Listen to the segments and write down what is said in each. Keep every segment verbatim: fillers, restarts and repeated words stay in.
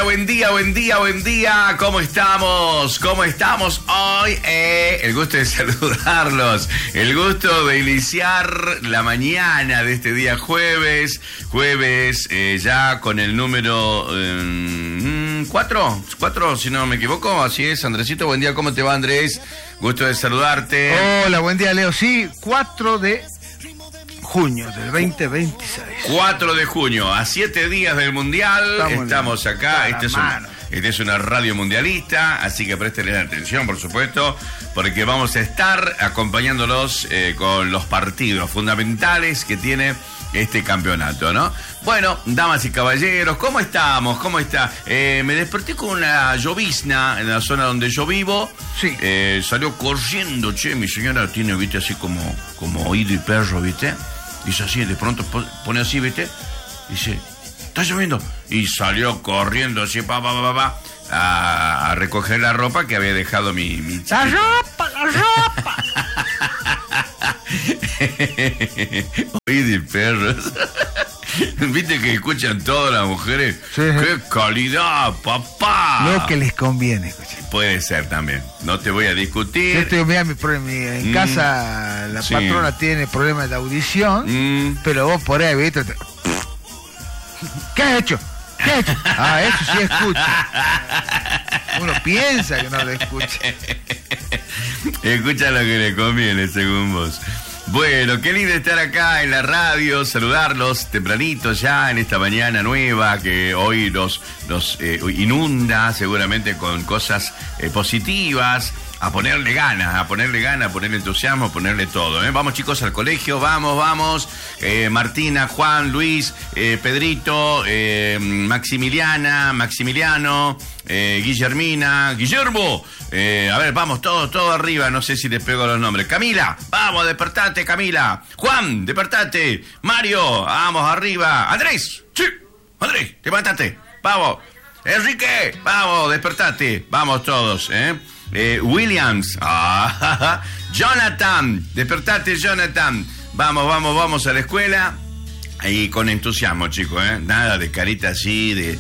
buen día, buen día, buen día. ¿Cómo estamos? ¿Cómo estamos hoy? Eh, el gusto de saludarlos. El gusto de iniciar la mañana de este día jueves. Jueves eh, ya con el número eh, cuatro. Cuatro, si no me equivoco. Así es, Andresito. Buen día. ¿Cómo te va, Andrés? Gusto de saludarte. Hola, buen día, Leo. Sí, cuatro de junio del veinte veintiséis. cuatro de junio, a siete días del Mundial. Estamos, estamos acá. Este es, una, este es una radio mundialista, así que prestenle atención, por supuesto, porque vamos a estar acompañándolos eh, con los partidos fundamentales que tiene este campeonato, ¿no? Bueno, damas y caballeros, ¿cómo estamos? ¿Cómo está? Eh, me desperté con una llovizna en la zona donde yo vivo. Sí. Eh, salió corriendo, che, mi señora tiene, viste, así como, como oído y perro, viste. Dice así, de pronto pone así, viste. Dice, está lloviendo. Y salió corriendo así, pa, pa, pa, pa, a, a recoger la ropa que había dejado mi... mi ¡La ropa, la ropa! Oído y perros. ¿Viste que escuchan todas las mujeres? Sí. ¡Qué calidad, papá! Lo que les conviene, escucha. Puede ser también. No te voy a discutir. Yo estoy, mira, mi, mi, en mm. casa la sí. patrona tiene problemas de audición, mm. pero vos por ahí, ¿viste? ¿Qué has hecho? ¿Qué has hecho? Ah, eso sí escucha. Uno piensa que no lo escucha. Escucha lo que le conviene, según vos. Bueno, qué lindo estar acá en la radio, saludarlos tempranito ya en esta mañana nueva que hoy nos, nos eh, inunda seguramente con cosas eh, positivas, a ponerle ganas, a ponerle ganas, a ponerle entusiasmo, a ponerle todo, ¿eh? Vamos chicos al colegio, vamos, vamos, eh, Martina, Juan, Luis, eh, Pedrito, eh, Maximiliana, Maximiliano, eh, Guillermina, Guillermo, eh, a ver, vamos, todos, todos arriba, no sé si les pego los nombres. Camila, vamos, despertate, Camila. Juan, despertate. Mario, vamos, arriba. Andrés, sí, Andrés, levántate, vamos. Enrique, vamos, despertate, vamos todos, ¿eh? Eh, Williams, ah, Jonathan, despertate, Jonathan. Vamos, vamos, vamos a la escuela. Y con entusiasmo, chicos, ¿eh? Nada de carita así, de...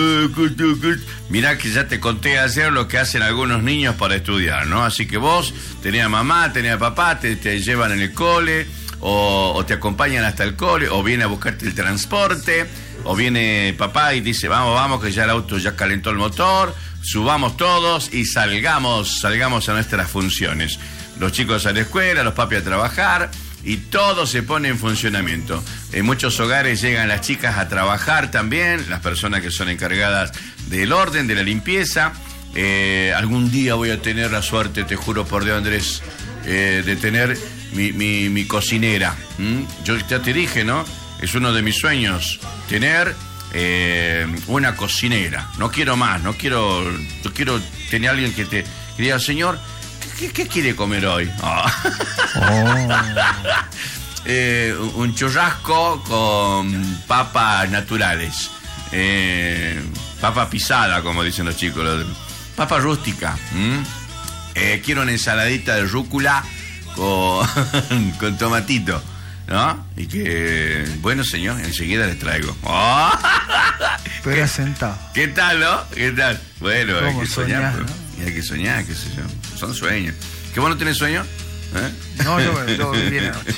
Mirá que ya te conté ayer lo que hacen algunos niños para estudiar, ¿no? Así que vos, tenés mamá, tenés papá, te, te llevan en el cole, o, o te acompañan hasta el cole, o viene a buscarte el transporte, o viene papá y dice, vamos, vamos, que ya el auto ya calentó el motor, subamos todos y salgamos, salgamos a nuestras funciones. Los chicos a la escuela, los papis a trabajar... Y todo se pone en funcionamiento. En muchos hogares llegan las chicas a trabajar también, las personas que son encargadas del orden, de la limpieza. Eh, algún día voy a tener la suerte, te juro por Dios, Andrés, eh, de tener mi, mi, mi cocinera. ¿Mm? Yo ya te dije, ¿no? Es uno de mis sueños, tener eh, una cocinera. No quiero más, no quiero, yo quiero tener a alguien que te que diga, señor, ¿Qué, ¿Qué quiere comer hoy? Oh. Oh. eh, un churrasco con papas naturales. Eh, papa pisada, como dicen los chicos. Papa rústica. ¿Mm? Eh, quiero una ensaladita de rúcula con, con tomatito. ¿No? Y que, bueno, señor, enseguida les traigo. Oh. Pero sentado. ¿Qué tal, no? ¿Qué tal? Bueno, hay que soñar. soñar ¿no? Hay que soñar, qué sé yo. Son sueños. ¿Qué vos no tenés sueño? ¿Eh? No, yo, yo viví anoche.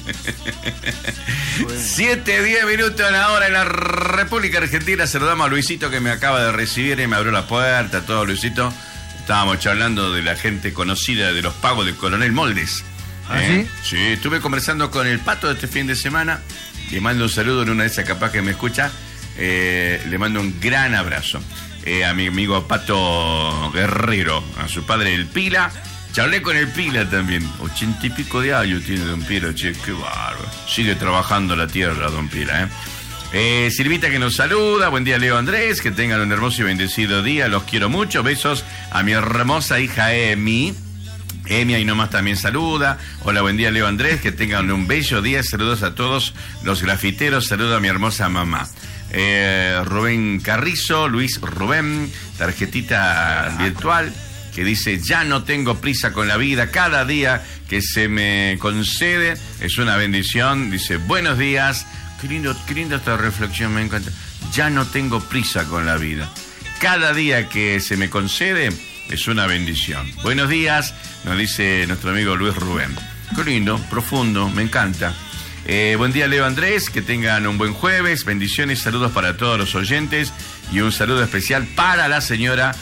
Siete, diez minutos en la hora en la República Argentina. Saludamos a Luisito que me acaba de recibir y me abrió la puerta. Todo, Luisito. Estábamos charlando de la gente conocida de los pagos de Coronel Moldes. ¿Ah, ¿Eh? sí? Sí, estuve conversando con el Pato de este fin de semana. Le mando un saludo en una de esas capaz que me escucha. Eh, le mando un gran abrazo. Eh, a mi amigo Pato Guerrero, a su padre el Pila. Charlé con el Pila también. Ochenta y pico de años tiene don Pila, che, qué bárbaro. Sigue trabajando la tierra, don Pila, ¿eh? Eh, Silvita que nos saluda. Buen día, Leo, Andrés. Que tengan un hermoso y bendecido día. Los quiero mucho. Besos a mi hermosa hija Emi. Emi ahí nomás también saluda. Hola, buen día, Leo, Andrés. Que tengan un bello día. Saludos a todos los grafiteros. Saludo a mi hermosa mamá. Eh, Rubén Carrizo, Luis Rubén, tarjetita virtual que dice, ya no tengo prisa con la vida, cada día que se me concede es una bendición. Dice, buenos días, qué lindo, qué linda esta reflexión, me encanta. Ya no tengo prisa con la vida. cada día que se me concede es una bendición. Buenos días, nos dice nuestro amigo Luis Rubén. Qué lindo, profundo, me encanta. Eh, buen día, Leo Andrés, que tengan un buen jueves, bendiciones, saludos para todos los oyentes y un saludo especial para la señora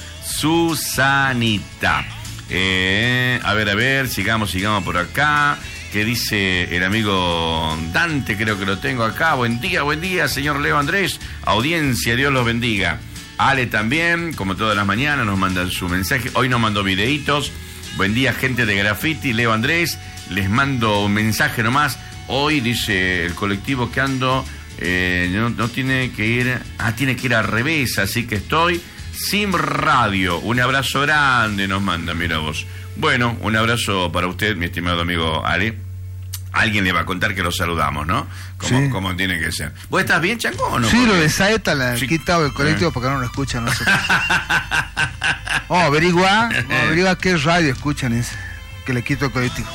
Susanita. Eh, a ver, a ver, sigamos, sigamos por acá. ¿Qué dice el amigo Dante? Creo que lo tengo acá. Buen día, buen día, señor Leo Andrés. Audiencia, Dios los bendiga. Ale también, como todas las mañanas, nos mandan su mensaje. Hoy nos mandó videitos. Buen día, gente de Graffiti, Leo Andrés. Les mando un mensaje nomás. Hoy, dice el colectivo que ando, eh, no, no tiene que ir... Ah, tiene que ir al revés, así que estoy sin radio. Un abrazo grande nos manda, mira vos. Bueno, un abrazo para usted, mi estimado amigo Ale. Alguien le va a contar que lo saludamos, ¿no? Como, sí. como tiene que ser. ¿Vos estás bien, Chango, o no? Sí, porque... lo de Saeta la han sí. quitado del colectivo eh. porque no lo escuchan nosotros. Vamos a averiguar, vamos a averiguar qué radio escuchan ese, que le quito el colectivo.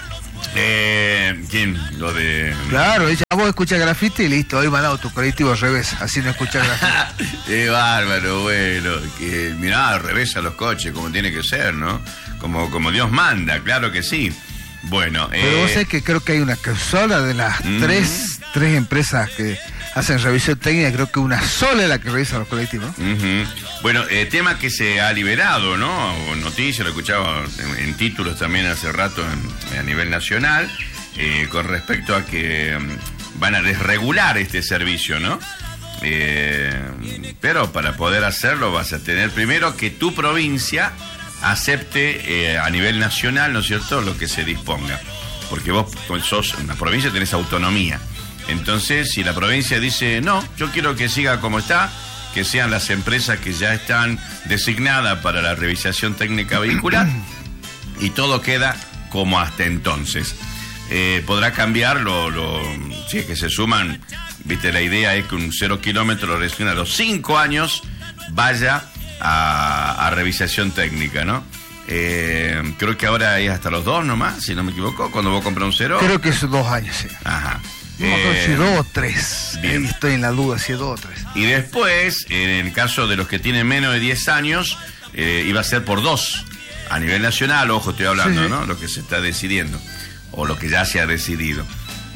Eh, ¿Quién? Lo de... Claro, ella, vos escuchas Graffiti y listo, hoy mandado tu colectivo al revés, así no escuchas Graffiti. Qué bárbaro, bueno, que mirá, al revés a los coches, como tiene que ser, ¿no? Como, como Dios manda, claro que sí. Bueno, pero eh... vos sabés que creo que hay una sola de las mm. tres, tres empresas que hacen revisión técnica, creo que una sola es la que revisa los colectivos. Uh-huh. Bueno, eh, tema que se ha liberado, ¿no? Noticias, lo escuchaba en, en títulos también hace rato en, a nivel nacional, eh, con respecto a que um, van a desregular este servicio, ¿no? Eh, pero para poder hacerlo vas a tener primero que tu provincia acepte eh, a nivel nacional, ¿no es cierto?, lo que se disponga. Porque vos sos una provincia, tenés autonomía. Entonces, si la provincia dice, no, yo quiero que siga como está, que sean las empresas que ya están designadas para la revisación técnica vehicular, y todo queda como hasta entonces. Eh, podrá cambiar, lo, lo, si es que se suman, viste, la idea es que un cero kilómetro recién a los cinco años vaya a, a revisación técnica, ¿no? Eh, creo que ahora es hasta los dos nomás, si no me equivoco, cuando vos compras un cero. Creo que es dos años, sí. Ajá. No, eh, si dos o tres. Bien. Ahí estoy en la duda si es dos o tres. Y después, en el caso de los que tienen menos de diez años, eh, iba a ser por dos. A nivel nacional, ojo, estoy hablando, sí, sí. ¿no? Lo que se está decidiendo. O lo que ya se ha decidido.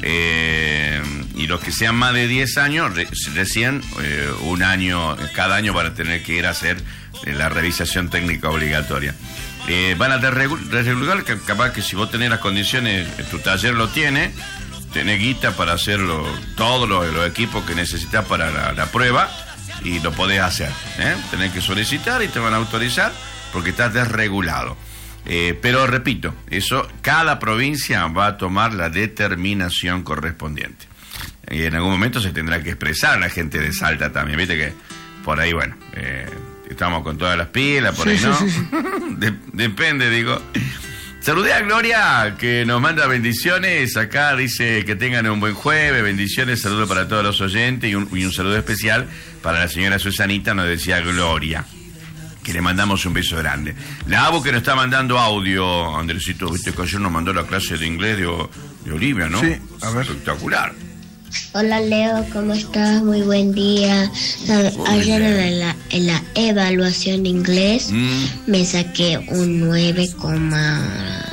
Eh, y los que sean más de diez años, re, recién eh, un año, cada año van a tener que ir a hacer eh, la revisación técnica obligatoria. Eh, van a desregular, capaz que si vos tenés las condiciones, tu taller lo tiene, tenés guita para hacerlo, todos los, los equipos que necesitas para la, la prueba, y lo podés hacer, ¿eh? Tenés que solicitar y te van a autorizar porque estás desregulado. Eh, pero repito, eso, cada provincia va a tomar la determinación correspondiente. Y en algún momento se tendrá que expresar la gente de Salta también, viste que por ahí, bueno, eh, estamos con todas las pilas, por sí, ahí, ¿no? Sí, sí, sí. De, depende, digo. Saludé a Gloria, que nos manda bendiciones. Acá dice que tengan un buen jueves, bendiciones, saludos para todos los oyentes y un, y un saludo especial para la señora Susanita, nos decía Gloria, que le mandamos un beso grande. La Abu que nos está mandando audio, Andresito, viste que ayer nos mandó la clase de inglés de, de Olivia, ¿no? Sí, a ver. Espectacular. Hola Leo, ¿cómo estás? Muy buen día. Ayer en la, en la evaluación de inglés mm. me saqué un nueve coma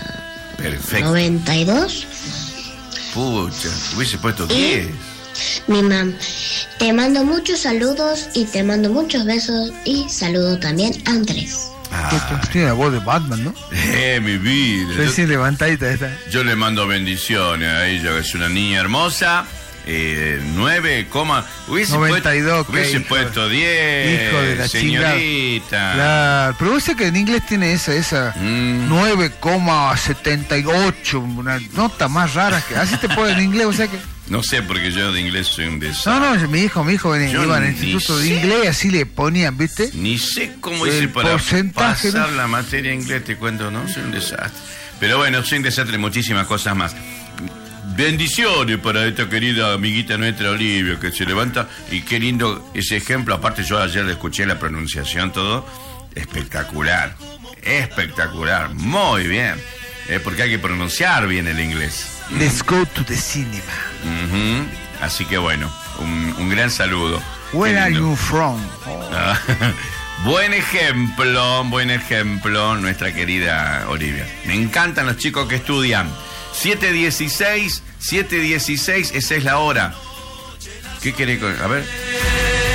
noventa y dos. Pucha, hubiese puesto diez. Mi mam, te mando muchos saludos y te mando muchos besos y saludo también a Andrés. Ah. Tiene la voz de Batman, ¿no? Eh, mi vida. Sí, sí, levantadita esta. Yo le mando bendiciones a ella, que es una niña hermosa. Eh, nueve, hubiese noventa y dos, puesto, hubiese puesto diez, hijo de la señorita. Chingada. Claro, pero vos sabés que en inglés tiene esa, esa mm. nueve coma setenta y ocho, una nota más rara que así te pone en inglés, o sea que. No sé, porque yo de inglés soy un desastre. No, no, mi hijo, mi hijo venía, iba al instituto de inglés, así le ponían, ¿viste? Ni sé cómo hice para pasar ¿no? la materia de inglés, te cuento, ¿no? Soy un desastre. Pero bueno, soy un desastre en muchísimas cosas más. Bendiciones para esta querida amiguita nuestra Olivia, que se levanta, y qué lindo ese ejemplo. Aparte, yo ayer le escuché la pronunciación, todo espectacular, espectacular, muy bien, eh, porque hay que pronunciar bien el inglés. Let's go to the cinema. Uh-huh. Así que bueno, un, un gran saludo. Where are you from? Oh. Buen ejemplo, buen ejemplo, nuestra querida Olivia. Me encantan los chicos que estudian. siete dieciséis, siete dieciséis, esa es la hora. ¿Qué querés? A ver.